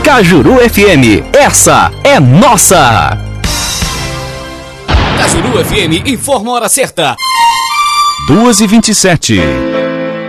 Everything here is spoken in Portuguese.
Cajuru FM, essa é nossa. Cajuru FM informa a hora certa. 2h27.